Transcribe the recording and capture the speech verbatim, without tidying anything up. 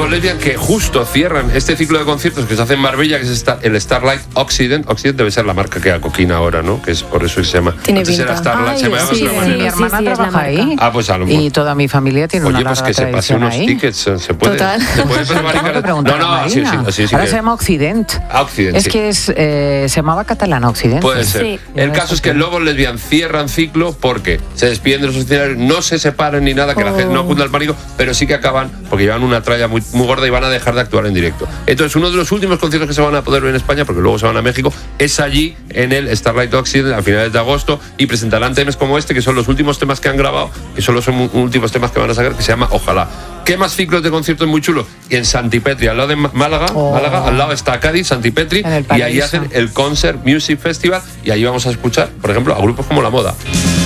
Los Lesbian, que justo cierran este ciclo de conciertos que se hace en Marbella, que es el Starlight Occident. Occident debe ser la marca que da coquina ahora, ¿no? Que es por eso que se llama. Tiene Antes pinta. era Starlight, Ay, se llamaba sí, de otra sí, manera. Mi hermana sí, trabaja ahí. Ah, pues a lo mejor. Y toda mi familia tiene Oye, una pues larga que se pase tradición unos ahí. tickets, se puede. Total. Se puede prevaricar. Tengo que preguntar No, a no, sí, sí, Marina. sí, sí, Ahora que- se llama Occident. Ah, Occident, Es sí. que es, eh, se llamaba Catalana Occident. Puede ser. Sí. El caso es que luego Lesbian cierran ciclo porque se despiden de los escenarios, no se separan ni nada, que la Oh. gente no cunda el pánico, pero sí que acaban porque llevan una tralla muy, muy gorda y van a dejar de actuar en directo. Entonces, uno de los últimos conciertos que se van a poder ver en España, porque luego se van a México, es allí en el Starlight Occident a finales de agosto y presentarán temas como este, que son los últimos temas que han grabado, que solo son u- últimos temas que van a sacar, que se llama Ojalá. ¿Qué más ciclos de conciertos muy chulos? Y en Santipetri, al lado de Ma- Málaga, Oh. Málaga, al lado está Cádiz, Santipetri, En el y ahí paraíso. hacen el Concert Music Festival y ahí vamos a escuchar, por ejemplo, a grupos como La Moda.